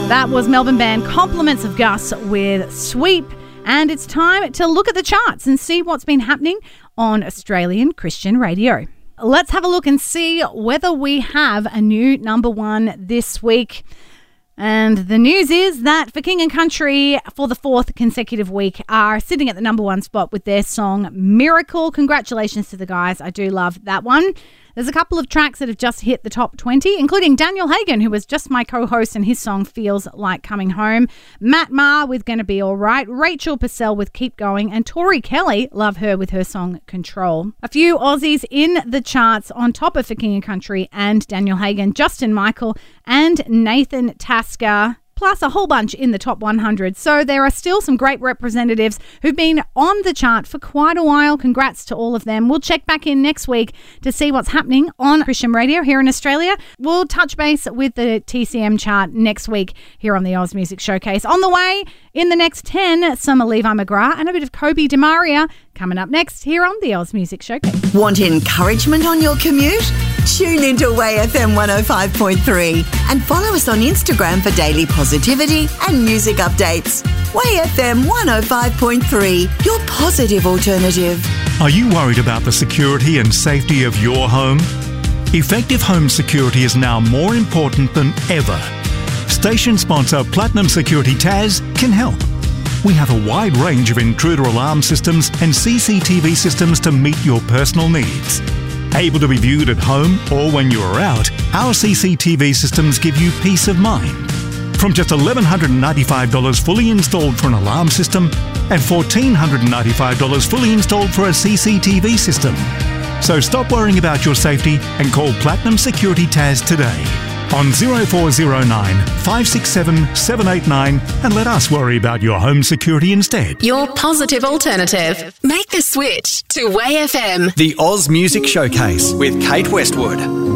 That was Melbourne band Compliments of Gus with Sweep. And it's time to look at the charts and see what's been happening on Australian Christian radio. Let's have a look and see whether we have a new number one this week. And the news is that For King and Country, for the fourth consecutive week, are sitting at the number one spot with their song Miracle. Congratulations to the guys. I do love that one. There's a couple of tracks that have just hit the top 20, including Daniel Hagen, who was just my co-host, and his song Feels Like Coming Home. Matt Maher with Gonna Be Alright. Rachel Purcell with Keep Going. And Tori Kelly, love her with her song Control. A few Aussies in the charts on top of For King and Country and Daniel Hagen. Justin Michael and Nathan Tasker, plus a whole bunch in the top 100. So there are still some great representatives who've been on the chart for quite a while. Congrats to all of them. We'll check back in next week to see what's happening on Christian radio here in Australia. We'll touch base with the TCM chart next week here on the Oz Music Showcase. On the way, in the next 10, some Levi McGrath and a bit of Kobe DeMaria coming up next here on the Oz Music Showcase. Want encouragement on your commute? Tune into WayFM 105.3 and follow us on Instagram for daily positivity and music updates. WayFM 105.3, your positive alternative. Are you worried about the security and safety of your home? Effective home security is now more important than ever. Station sponsor Platinum Security Taz can help. We have a wide range of intruder alarm systems and CCTV systems to meet your personal needs. Able to be viewed at home or when you are out, our CCTV systems give you peace of mind. From just $1,195 fully installed for an alarm system and $1,495 fully installed for a CCTV system. So stop worrying about your safety and call Platinum Security Taz today on 0409 567 789 and let us worry about your home security instead. Your positive alternative. Make the switch to WayFM. The Oz Music Showcase with Kate Westwood.